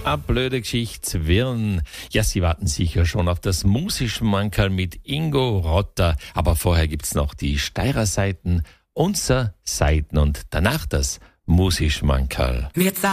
Eine blöde Geschichte, Zwirn. Ja, Sie warten sicher schon auf das Musikschmankerl mit Ingo Rotter. Aber vorher gibt's noch die Steirer Seiten, unser Seiten und danach das Musikschmankerl.